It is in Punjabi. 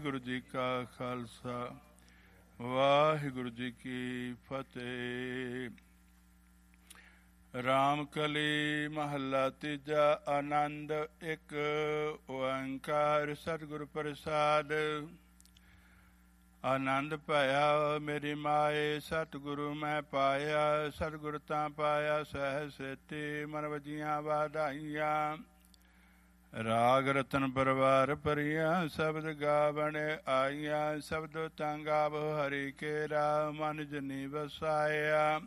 ਵਾਹਿਗੁਰੂ ਜੀ ਕਾ ਖਾਲਸਾ ਵਾਹਿਗੁਰੂ ਜੀ ਕੀ ਫਤਿਹ। ਰਾਮ ਕਲੀ ਮਹੱਲਾ ਤੀਜਾ। ਆਨੰਦ ਇੱਕ ਓੰਕਾਰ ਸਤਿਗੁਰ ਪ੍ਰਸਾਦ। ਆਨੰਦ ਪਾਇਆ ਮੇਰੀ ਮਾਏ ਸਤਿਗੁਰੂ ਮੈਂ ਪਾਇਆ। ਸਤਿਗੁਰ ਤਾਂ ਪਾਇਆ ਸਹਿ ਸੇਤੀ ਮਨ ਵਜੀਆਂ ਵਾਧਾਈਆਂ। ਰਾਗ ਰਤਨ ਪਰਵਾਰ ਭਰੀਆਂ ਸ਼ਬਦ ਗਾਵਣ ਆਈਆਂ। ਸ਼ਬਦ ਤਾਂ ਗਾਵੋ ਹਰੀ ਕੇਰਾ ਮਨ ਜਨੀ ਵਸਾਇਆ।